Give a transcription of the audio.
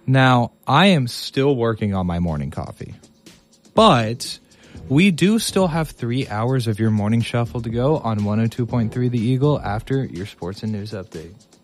Now, I am still working on my morning coffee, but we do still have 3 hours of your morning shuffle to go on 102.3 The Eagle after your sports and news update.